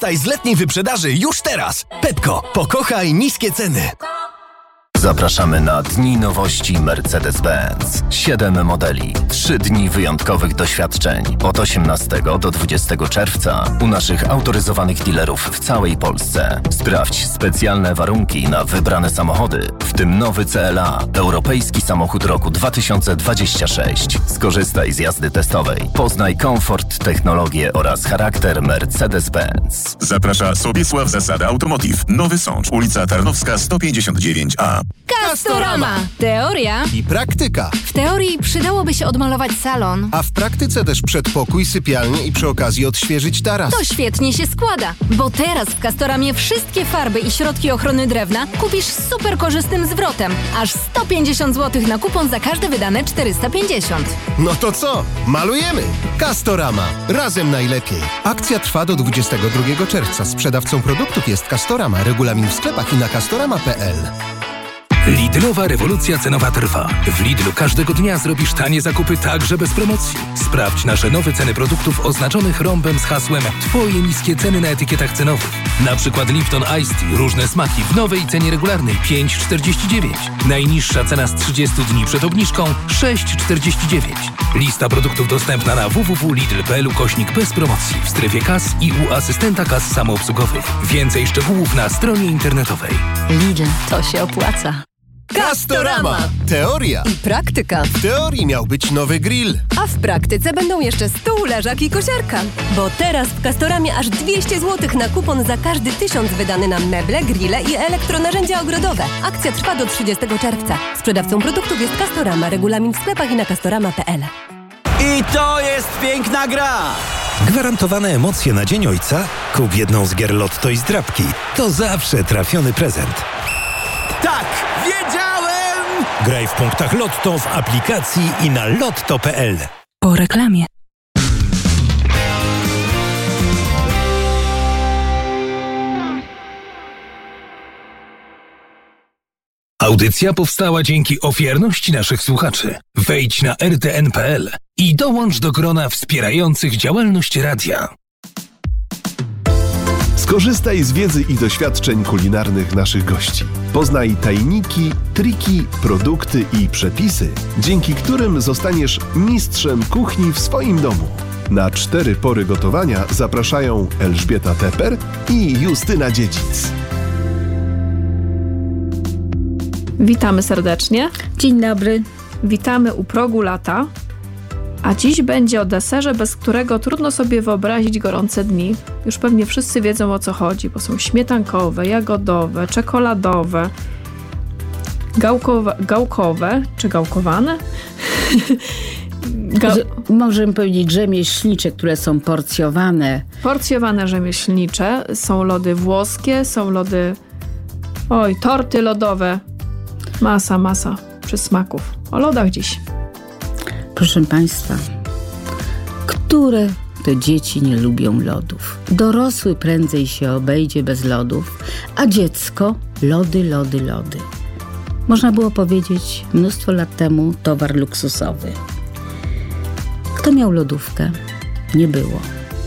Skorzystaj z letniej wyprzedaży już teraz. Pepco, pokochaj niskie ceny. Zapraszamy na Dni Nowości Mercedes-Benz. 7 modeli, 3 dni wyjątkowych doświadczeń. Od 18 do 20 czerwca u naszych autoryzowanych dealerów w całej Polsce. Sprawdź specjalne warunki na wybrane samochody, w tym nowy CLA, europejski samochód roku 2026. Skorzystaj z jazdy testowej. Poznaj komfort, technologię oraz charakter Mercedes-Benz. Zaprasza Sobiesław Zasada Automotive. Nowy Sącz, ulica Tarnowska 159A. Castorama. Teoria i praktyka. W teorii przydałoby się odmalować salon. A w praktyce też przedpokój, sypialnię i przy okazji odświeżyć taras. To świetnie się składa, bo teraz w Castoramie wszystkie farby i środki ochrony drewna kupisz z super korzystnym zwrotem. Aż 150 zł na kupon za każde wydane 450. No to co? Malujemy! Castorama. Razem najlepiej. Akcja trwa do 22 czerwca. Sprzedawcą produktów jest Castorama. Regulamin w sklepach i na castorama.pl. Lidlowa rewolucja cenowa trwa. W Lidlu każdego dnia zrobisz tanie zakupy także bez promocji. Sprawdź nasze nowe ceny produktów oznaczonych rąbem z hasłem Twoje niskie ceny na etykietach cenowych. Na przykład Lipton Iced Tea, różne smaki w nowej cenie regularnej 5,49. Najniższa cena z 30 dni przed obniżką 6,49. Lista produktów dostępna na www.lidl.pl/bez promocji w strefie kas i u asystenta kas samoobsługowych. Więcej szczegółów na stronie internetowej. Lidl, to się opłaca. Castorama. Teoria i praktyka. W teorii miał być nowy grill, a w praktyce będą jeszcze stół, leżak i kosiarka. Bo teraz w Castoramie aż 200 zł na kupon za każdy 1000 wydany na meble, grille i elektronarzędzia ogrodowe. Akcja trwa do 30 czerwca. Sprzedawcą produktów jest Castorama. Regulamin w sklepach i na castorama.pl. I to jest piękna gra! Gwarantowane emocje na Dzień Ojca? Kup jedną z gier Lotto i zdrabki. To zawsze trafiony prezent. Tak, wiedziałem! Graj w punktach Lotto w aplikacji i na lotto.pl. Po reklamie. Audycja powstała dzięki ofiarności naszych słuchaczy. Wejdź na rtn.pl i dołącz do grona wspierających działalność radia. Skorzystaj z wiedzy i doświadczeń kulinarnych naszych gości. Poznaj tajniki, triki, produkty i przepisy, dzięki którym zostaniesz mistrzem kuchni w swoim domu. Na 4 pory gotowania zapraszają Elżbieta Teper i Justyna Dziedzic. Witamy serdecznie. Dzień dobry. Witamy u progu lata. A dziś będzie o deserze, bez którego trudno sobie wyobrazić gorące dni. Już pewnie wszyscy wiedzą, o co chodzi, bo są śmietankowe, jagodowe, czekoladowe, gałkowe czy gałkowane? Możemy powiedzieć rzemieślnicze, które są porcjowane. Porcjowane rzemieślnicze. Są lody włoskie, są lody... torty lodowe. Masa przysmaków. O lodach dziś. Proszę Państwa, które to dzieci nie lubią lodów? Dorosły prędzej się obejdzie bez lodów, a dziecko lody. Można było powiedzieć mnóstwo lat temu towar luksusowy. Kto miał lodówkę? Nie było.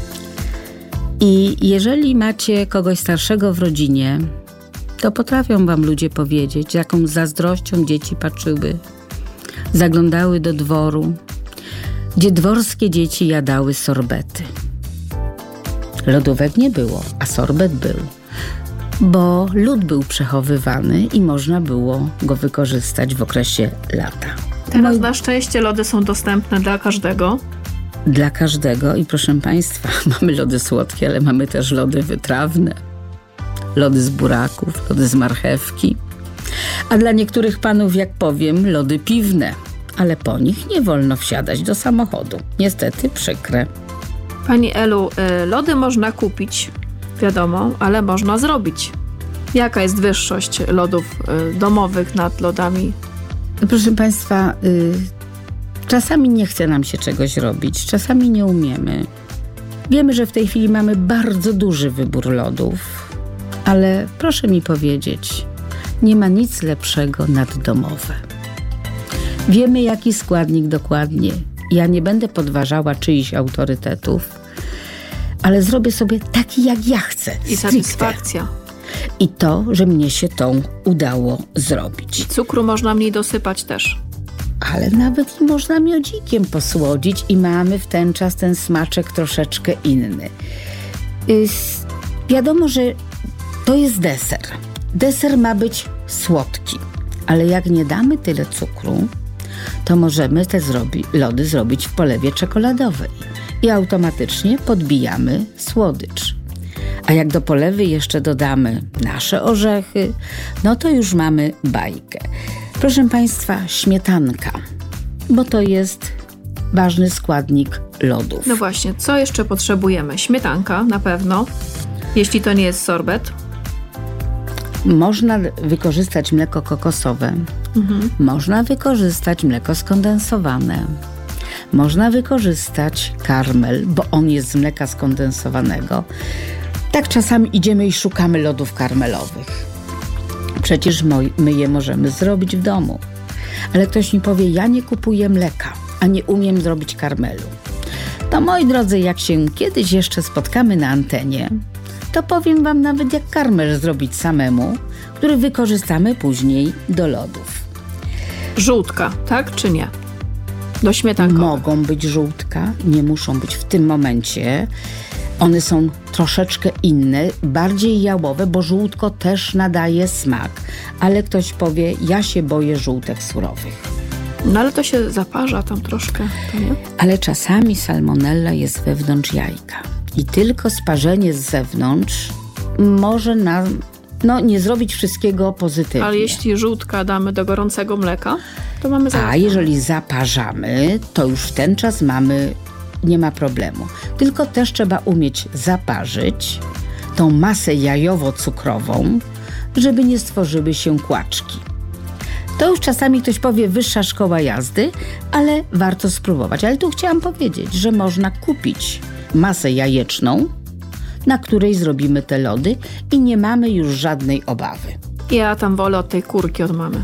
I jeżeli macie kogoś starszego w rodzinie, to potrafią wam ludzie powiedzieć, jaką zazdrością dzieci patrzyły, zaglądały do dworu, gdzie dworskie dzieci jadały sorbety. Lodówek nie było, a sorbet był, bo lód był przechowywany i można było go wykorzystać w okresie lata. Teraz na szczęście lody są dostępne dla każdego. Dla każdego i proszę Państwa, mamy lody słodkie, ale mamy też lody wytrawne. Lody z buraków, lody z marchewki. A dla niektórych panów, jak powiem, lody piwne. Ale po nich nie wolno wsiadać do samochodu. Niestety przykre. Pani Elu, lody można kupić, wiadomo, ale można zrobić. Jaka jest wyższość lodów domowych nad lodami? Proszę Państwa, czasami nie chce nam się czegoś robić, czasami nie umiemy. Wiemy, że w tej chwili mamy bardzo duży wybór lodów, ale proszę mi powiedzieć, nie ma nic lepszego nad domowe. Wiemy, jaki składnik dokładnie. Ja nie będę podważała czyichś autorytetów, ale zrobię sobie taki, jak ja chcę. I satysfakcja. I to, że mnie się to udało zrobić. I cukru można mniej dosypać też. Ale nawet i można miodzikiem posłodzić i mamy w ten czas ten smaczek troszeczkę inny. Wiadomo, że to jest deser. Deser ma być słodki, ale jak nie damy tyle cukru, to możemy te lody zrobić w polewie czekoladowej i automatycznie podbijamy słodycz. A jak do polewy jeszcze dodamy nasze orzechy, no to już mamy bajkę. Proszę Państwa, śmietanka, bo to jest ważny składnik lodów. No właśnie, co jeszcze potrzebujemy? Śmietanka na pewno, jeśli to nie jest sorbet. Można wykorzystać mleko kokosowe, można wykorzystać mleko skondensowane, można wykorzystać karmel, bo on jest z mleka skondensowanego. Tak czasami idziemy i szukamy lodów karmelowych. Przecież my je możemy zrobić w domu. Ale ktoś mi powie, ja nie kupuję mleka, a nie umiem zrobić karmelu. To moi drodzy, jak się kiedyś jeszcze spotkamy na antenie, to powiem wam nawet, jak karmel zrobić samemu, który wykorzystamy później do lodów. Żółtka, tak czy nie? Do śmietankowych. Mogą być żółtka, nie muszą być w tym momencie. One są troszeczkę inne, bardziej jałowe, bo żółtko też nadaje smak. Ale ktoś powie, ja się boję żółtek surowych. No ale to się zaparza tam troszkę, to nie? Ale czasami salmonella jest wewnątrz jajka. I tylko sparzenie z zewnątrz może nam nie zrobić wszystkiego pozytywnie. Ale jeśli żółtka damy do gorącego mleka, to mamy załatwione. A jeżeli zaparzamy, to już w ten czas nie ma problemu. Tylko też trzeba umieć zaparzyć tą masę jajowo-cukrową, żeby nie stworzyły się kłaczki. To już czasami ktoś powie wyższa szkoła jazdy, ale warto spróbować. Ale tu chciałam powiedzieć, że można kupić masę jajeczną, na której zrobimy te lody i nie mamy już żadnej obawy. Ja tam wolę od tej kurki od mamy.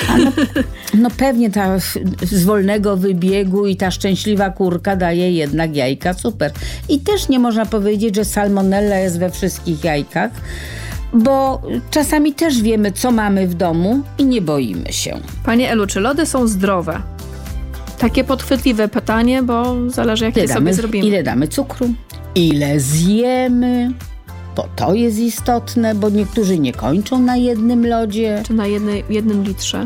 No pewnie ta z wolnego wybiegu i ta szczęśliwa kurka daje jednak jajka super. I też nie można powiedzieć, że salmonella jest we wszystkich jajkach, bo czasami też wiemy, co mamy w domu i nie boimy się. Panie Elu, czy lody są zdrowe? Takie podchwytliwe pytanie, bo zależy, jakie sobie zrobimy. Ile damy cukru? Ile zjemy? Bo to jest istotne, bo niektórzy nie kończą na jednym lodzie. Czy na jednym litrze?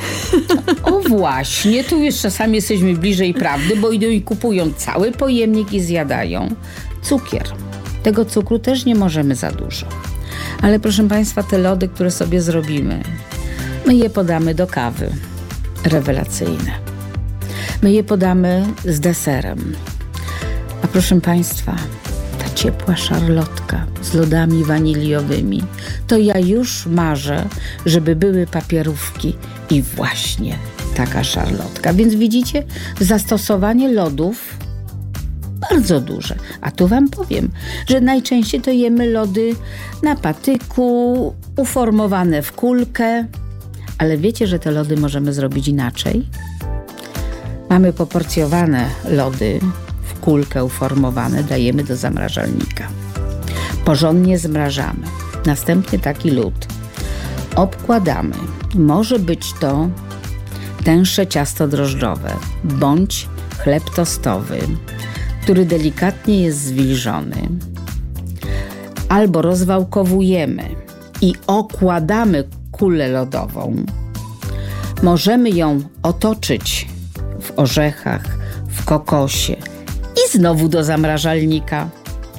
O właśnie, tu już czasami jesteśmy bliżej prawdy, bo idą i kupują cały pojemnik i zjadają. Cukier. Tego cukru też nie możemy za dużo. Ale proszę Państwa, te lody, które sobie zrobimy, my je podamy do kawy. Rewelacyjne. My je podamy z deserem. A proszę Państwa, ta ciepła szarlotka z lodami waniliowymi, to ja już marzę, żeby były papierówki i właśnie taka szarlotka. Więc widzicie, zastosowanie lodów bardzo duże. A tu wam powiem, że najczęściej to jemy lody na patyku, uformowane w kulkę. Ale wiecie, że te lody możemy zrobić inaczej? Mamy poporcjowane lody w kulkę uformowane, dajemy do zamrażalnika. Porządnie zmrażamy. Następnie taki lód obkładamy. Może być to tęższe ciasto drożdżowe bądź chleb tostowy, który delikatnie jest zwilżony. Albo rozwałkowujemy i okładamy kulę lodową. Możemy ją otoczyć w orzechach, w kokosie i znowu do zamrażalnika.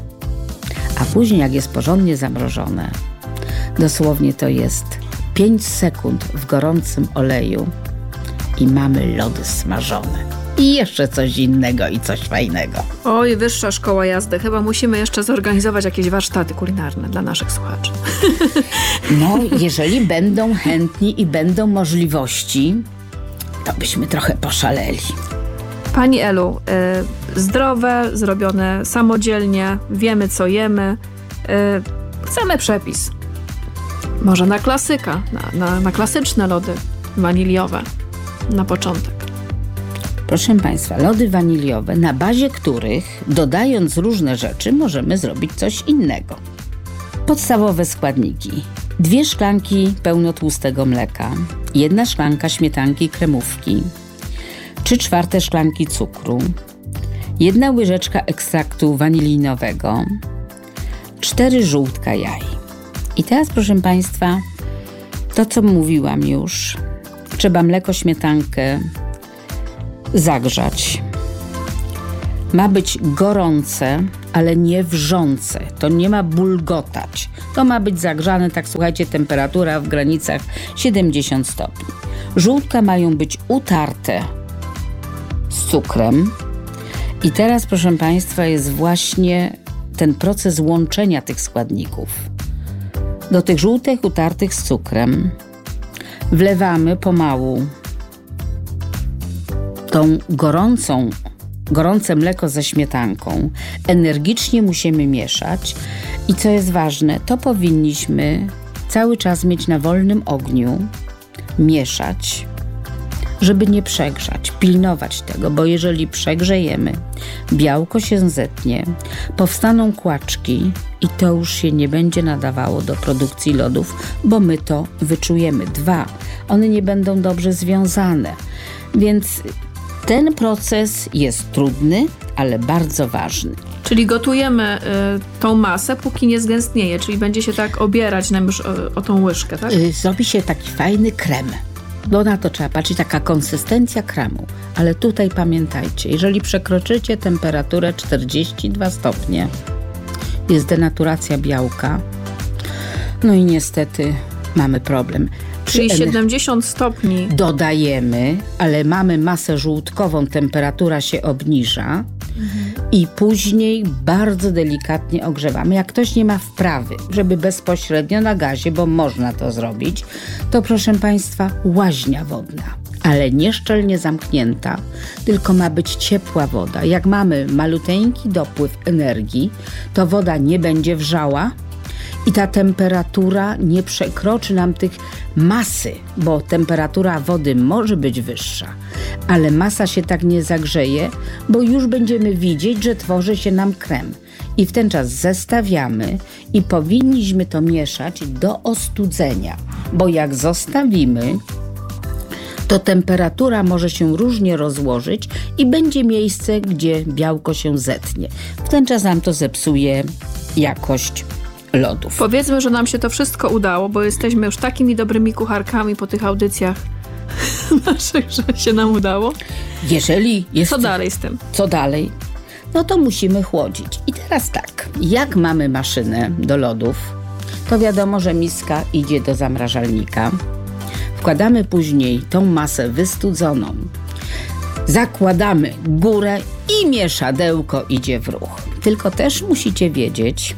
A później, jak jest porządnie zamrożone, dosłownie to jest 5 sekund w gorącym oleju i mamy lody smażone. I jeszcze coś innego i coś fajnego. Oj, wyższa szkoła jazdy. Chyba musimy jeszcze zorganizować jakieś warsztaty kulinarne dla naszych słuchaczy. No, jeżeli będą chętni i będą możliwości, to byśmy trochę poszaleli. Pani Elu, zdrowe, zrobione samodzielnie, wiemy co jemy. Chcemy przepis. Może na klasyka, na klasyczne lody waniliowe na początek. Proszę Państwa, lody waniliowe, na bazie których, dodając różne rzeczy, możemy zrobić coś innego. Podstawowe składniki. 2 szklanki pełnotłustego mleka, 1 szklanka śmietanki kremówki, 3/4 szklanki cukru, 1 łyżeczka ekstraktu wanilinowego, 4 żółtka jaj. I teraz, proszę Państwa, to co mówiłam już, trzeba mleko, śmietankę zagrzać. Ma być gorące, ale nie wrzące. To nie ma bulgotać. To ma być zagrzane, tak słuchajcie, temperatura w granicach 70 stopni. Żółtka mają być utarte z cukrem. I teraz, proszę Państwa, jest właśnie ten proces łączenia tych składników. Do tych żółtek utartych z cukrem wlewamy pomału tą gorące mleko ze śmietanką. Energicznie musimy mieszać i co jest ważne, to powinniśmy cały czas mieć na wolnym ogniu, mieszać, żeby nie przegrzać, pilnować tego, bo jeżeli przegrzejemy, białko się zetnie, powstaną kłaczki i to już się nie będzie nadawało do produkcji lodów, bo my to wyczujemy. 2, one nie będą dobrze związane, więc ten proces jest trudny, ale bardzo ważny. Czyli gotujemy tą masę, póki nie zgęstnieje, czyli będzie się tak obierać nam już o tą łyżkę, tak? Zrobi się taki fajny krem. Bo na to trzeba patrzeć, taka konsystencja kremu. Ale tutaj pamiętajcie, jeżeli przekroczycie temperaturę 42 stopnie, jest denaturacja białka, no i niestety mamy problem. Czyli 70 stopni. Dodajemy, ale mamy masę żółtkową, temperatura się obniża i później bardzo delikatnie ogrzewamy. Jak ktoś nie ma wprawy, żeby bezpośrednio na gazie, bo można to zrobić, to proszę Państwa, łaźnia wodna, ale nie szczelnie zamknięta, tylko ma być ciepła woda. Jak mamy maluteńki dopływ energii, to woda nie będzie wrzała, i ta temperatura nie przekroczy nam tych masy, bo temperatura wody może być wyższa, ale masa się tak nie zagrzeje, bo już będziemy widzieć, że tworzy się nam krem. I w ten czas zestawiamy i powinniśmy to mieszać do ostudzenia, bo jak zostawimy, to temperatura może się różnie rozłożyć i będzie miejsce, gdzie białko się zetnie. W ten czas nam to zepsuje jakość lodów. Powiedzmy, że nam się to wszystko udało, bo jesteśmy już takimi dobrymi kucharkami po tych audycjach naszych, że się nam udało. Jeżeli jest... Co dalej z tym? Co dalej? No to musimy chłodzić. I teraz tak, jak mamy maszynę do lodów, to wiadomo, że miska idzie do zamrażalnika. Wkładamy później tą masę wystudzoną. Zakładamy górę i mieszadełko idzie w ruch. Tylko też musicie wiedzieć,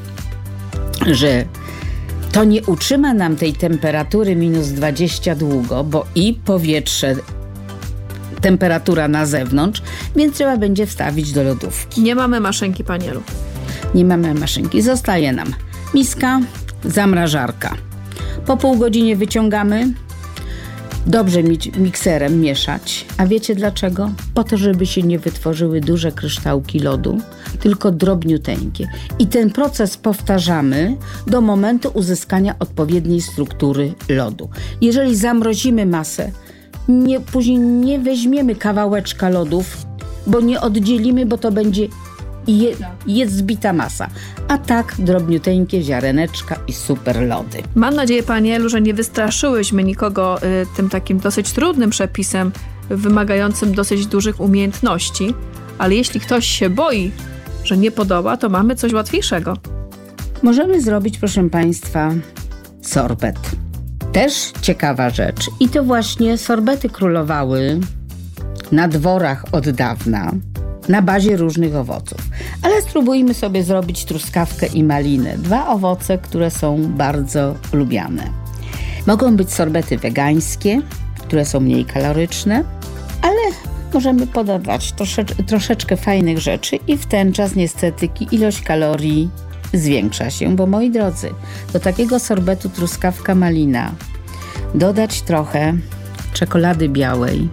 że to nie utrzyma nam tej temperatury minus 20 długo, bo i powietrze, temperatura na zewnątrz, więc trzeba będzie wstawić do lodówki. Nie mamy maszynki, panielu. Nie mamy maszynki. Zostaje nam miska, zamrażarka. Po pół godzinie wyciągamy. Dobrze mikserem mieszać. A wiecie dlaczego? Po to, żeby się nie wytworzyły duże kryształki lodu, tylko drobniuteńkie. I ten proces powtarzamy do momentu uzyskania odpowiedniej struktury lodu. Jeżeli zamrozimy masę, później nie weźmiemy kawałeczka lodów, bo nie oddzielimy, bo to będzie jest zbita masa. A tak drobniuteńkie ziareneczka i super lody. Mam nadzieję, panielu, że nie wystraszyłyśmy nikogo tym takim dosyć trudnym przepisem, wymagającym dosyć dużych umiejętności. Ale jeśli ktoś się boi, że nie podoba, to mamy coś łatwiejszego. Możemy zrobić, proszę Państwa, sorbet. Też ciekawa rzecz. I to właśnie sorbety królowały na dworach od dawna, na bazie różnych owoców. Ale spróbujmy sobie zrobić truskawkę i malinę. 2 owoce, które są bardzo lubiane. Mogą być sorbety wegańskie, które są mniej kaloryczne, ale możemy podawać troszeczkę fajnych rzeczy i w ten czas niestety ilość kalorii zwiększa się, bo moi drodzy, do takiego sorbetu truskawka malina dodać trochę czekolady białej,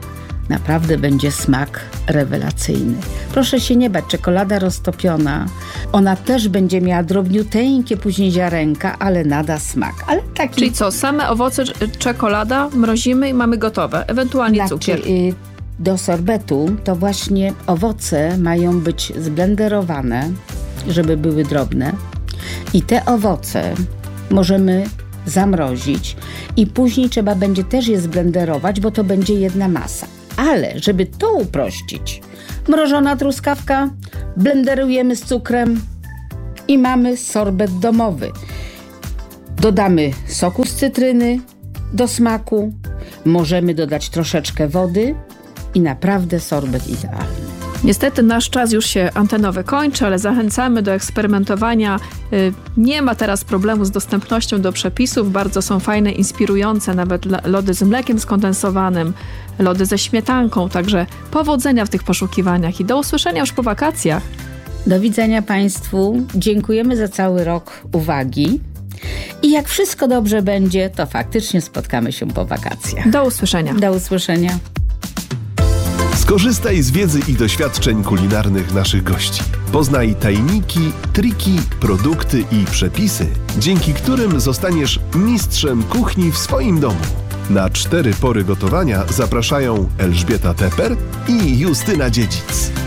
naprawdę będzie smak rewelacyjny. Proszę się nie bać, czekolada roztopiona, ona też będzie miała drobniuteńkie później ziarenka, ale nada smak. Ale taki... Czyli co, same owoce, czekolada, mrozimy i mamy gotowe, ewentualnie cukier. Do sorbetu to właśnie owoce mają być zblenderowane, żeby były drobne i te owoce możemy zamrozić i później trzeba będzie też je zblenderować, bo to będzie jedna masa. Ale żeby to uprościć, mrożona truskawka blenderujemy z cukrem i mamy sorbet domowy. Dodamy soku z cytryny do smaku, możemy dodać troszeczkę wody i naprawdę sorbet idealny. Niestety nasz czas już się antenowy kończy, ale zachęcamy do eksperymentowania. Nie ma teraz problemu z dostępnością do przepisów. Bardzo są fajne, inspirujące, nawet lody z mlekiem skondensowanym, lody ze śmietanką. Także powodzenia w tych poszukiwaniach i do usłyszenia już po wakacjach. Do widzenia Państwu. Dziękujemy za cały rok uwagi. I jak wszystko dobrze będzie, to faktycznie spotkamy się po wakacjach. Do usłyszenia. Do usłyszenia. Skorzystaj z wiedzy i doświadczeń kulinarnych naszych gości. Poznaj tajniki, triki, produkty i przepisy, dzięki którym zostaniesz mistrzem kuchni w swoim domu. Na 4 pory gotowania zapraszają Elżbieta Teper i Justyna Dziedzic.